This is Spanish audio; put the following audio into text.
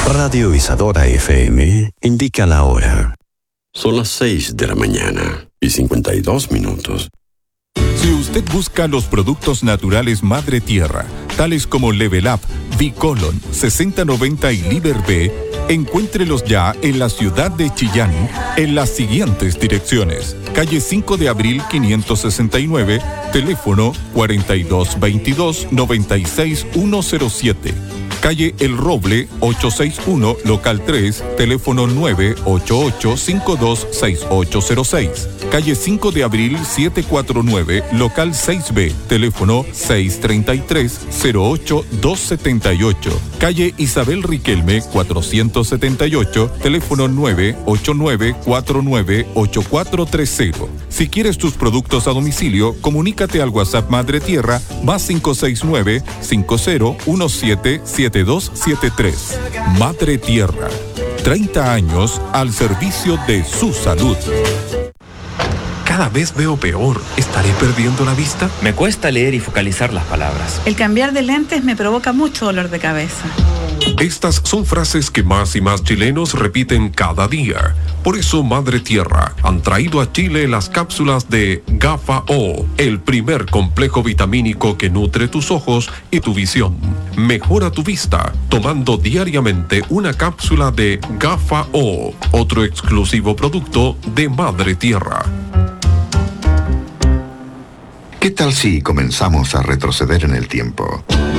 Radio Isadora FM indica la hora. Son las 6 de la mañana y 52 minutos. Si usted busca los productos naturales Madre Tierra, tales como Level Up, Bicolon, 6090 y Liber B, encuéntrelos ya en la ciudad de Chillán, en las siguientes direcciones. Calle 5 de Abril 569, teléfono 4222-96107. Calle El Roble 861, local 3, teléfono 988-526806. Calle 5 de Abril 749, local 6B, teléfono 633-08278. Calle Isabel Riquelme 478, teléfono 989-498430. Si quieres tus productos a domicilio, comunícate al WhatsApp Madre Tierra +569 50177273. Madre Tierra, 30 años al servicio de su salud. Cada vez veo peor. ¿Estaré perdiendo la vista? Me cuesta leer y focalizar las palabras. El cambiar de lentes me provoca mucho dolor de cabeza. Estas son frases que más y más chilenos repiten cada día. Por eso Madre Tierra han traído a Chile las cápsulas de Gafa O, el primer complejo vitamínico que nutre tus ojos y tu visión. Mejora tu vista tomando diariamente una cápsula de Gafa O, otro exclusivo producto de Madre Tierra. ¿Qué tal si comenzamos a retroceder en el tiempo?